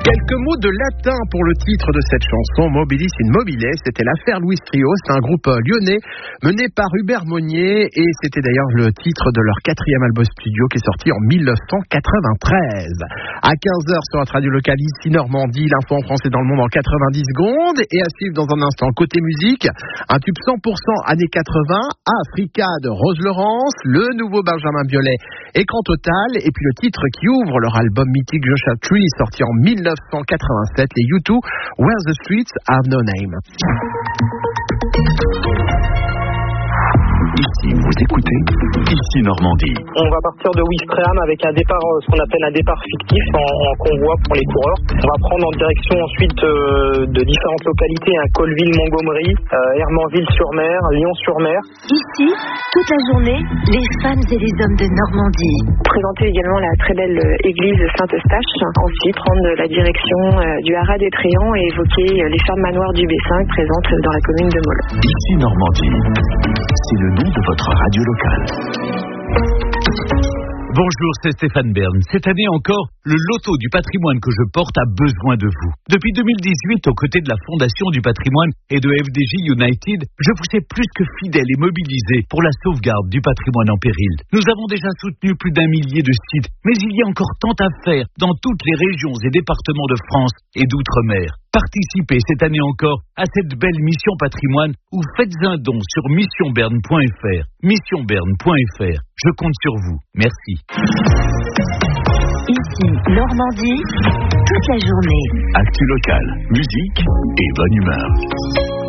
Quelques mots de latin pour le titre de cette chanson, Mobilis in Mobile. C'était l'affaire Louis Trio, c'est un groupe lyonnais mené par Hubert Monnier et c'était d'ailleurs le titre de leur 4e album studio qui est sorti en 1993. À 15h sur notre radio locale ici Normandie, l'info en français dans le monde en 90 secondes et à suivre dans un instant côté musique, un tube 100% années 80, Africa de Rose Laurence, le nouveau Benjamin Biolay, Écran Total et puis le titre qui ouvre leur album mythique Joshua Tree sorti en 1987, les U2, Where the Streets Have No Name. Ici, vous écoutez Ici Normandie. On va partir de Ouistreham avec un départ, ce qu'on appelle un départ fictif en convoi pour les coureurs. On va prendre en direction ensuite de différentes localités, Colville, Montgomery, Hermanville-sur-Mer, Lyon-sur-Mer. Ici, toute la journée, les femmes et les hommes de Normandie. Présenter également la très belle église Saint-Eustache. Ensuite, prendre la direction du Haras des Tréants et évoquer les fermes manoirs du B5 présentes dans la commune de Molles. Ici Normandie, c'est le nom de votre radio locale. Bonjour, c'est Stéphane Bern. Cette année encore, le loto du patrimoine que je porte a besoin de vous. Depuis 2018, aux côtés de la Fondation du patrimoine et de FDJ United, je vous ai plus que fidèle et mobilisé pour la sauvegarde du patrimoine en péril. Nous avons déjà soutenu plus d'1 millier de sites, mais il y a encore tant à faire dans toutes les régions et départements de France et d'outre-mer. Participez cette année encore à cette belle mission patrimoine ou faites un don sur missionberne.fr. Missionberne.fr. Je compte sur vous. Merci. Ici, Normandie, toute la journée. Actu locale, musique et bonne humeur.